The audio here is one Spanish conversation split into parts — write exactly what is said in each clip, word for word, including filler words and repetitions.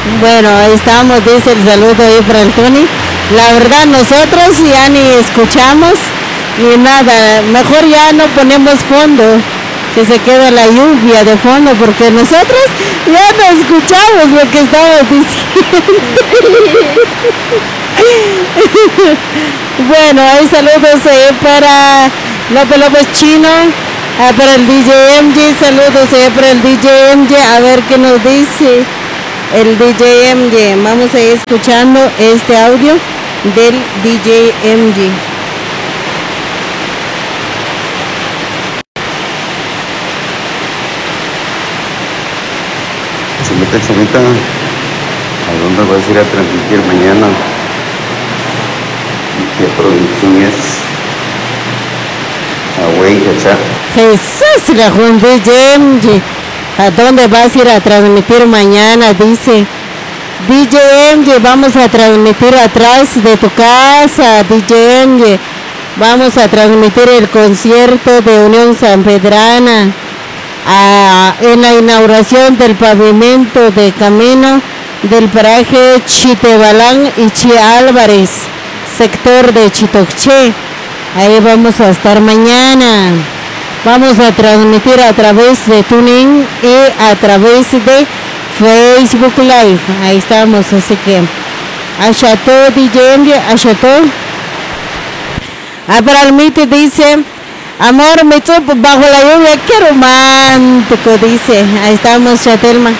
Bueno, ahí estamos, dice el saludo ahí para el Tony. La verdad, nosotros ya ni escuchamos y nada, mejor ya no ponemos fondo, que se queda la lluvia de fondo, porque nosotros ya no escuchamos lo que estamos diciendo. Bueno, hay saludos ahí para López López Chino, ah, para el D J M G, saludos ahí para el D J M G, a ver qué nos dice el D J M G. Vamos a ir escuchando este audio del D J M G. Chulita, chulita, ¿a dónde vas a ir a transmitir mañana? ¿Qué producción es? Away, ¿cachá? Jesús, la Juan D J M G. ¿A dónde vas a ir a transmitir mañana? Dice D J M G, vamos a transmitir atrás de tu casa, D J M G. Vamos a transmitir el concierto de Unión Sanpedrana a, en la inauguración del pavimento de camino del paraje Chitebalán y Chi Álvarez, sector de Chitoché. Ahí vamos a estar mañana. Vamos a transmitir a través de TuneIn y a través de Facebook Live. Ahí estamos, así que acható D J M G, acható. Ah, para el mito dice, amor, me estoy bajo la lluvia, qué romántico, dice. Ahí estamos, Chatelma.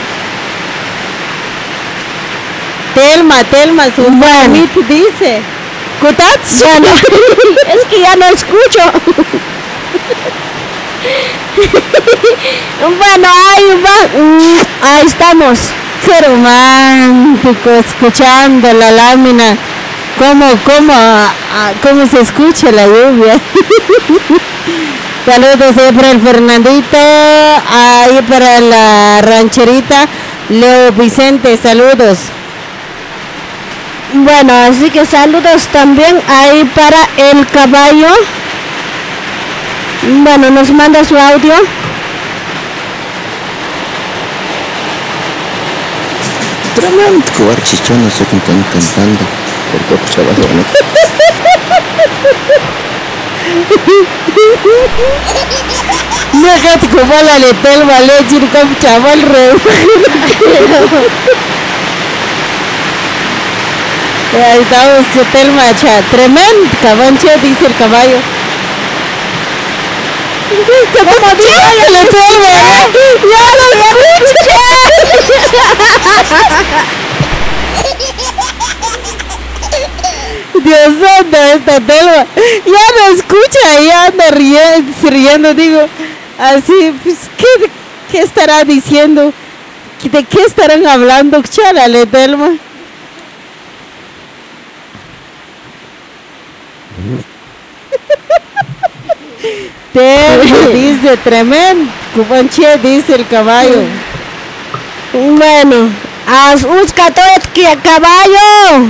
Telma, Telma, su bueno. Mito dice. ¿Cutats? Bueno, es que ya no escucho. Bueno, ahí va, ahí estamos. Qué romántico, escuchando la lámina, cómo, cómo, cómo se escucha la lluvia. Saludos ahí para el Fernandito, ahí para la rancherita Leo Vicente, saludos. Bueno, así que saludos también ahí para el caballo. Bueno, nos manda su audio. Tremendo cobar chichón, no sé quién están cantando. Por todo chaval, ¿no? Déjate como la letel vale, chircom chaval re. Ahí estamos, Chetel Macha, tremendo cabanche, dice el caballo. ¿Cómo dice la telma? ¡Ya lo escuché! Dios santo, esta telma. Ya no escucha, ya anda riendo, riendo, digo. Así, pues, ¿qué, qué estará diciendo? ¿De qué estarán hablando? Chárale, telma. Telma dice tremendo, cubanche dice el caballo. Bueno, as uscatot que caballo.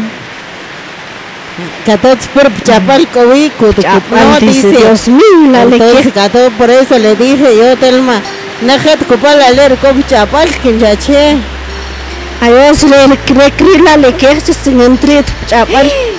Catot por chapal cobico, no dice Dios mío, la entonces catot por eso le dije yo Telma, najet copal a leer con chapal que yache. Ayos le recri la le que sin entre chapal.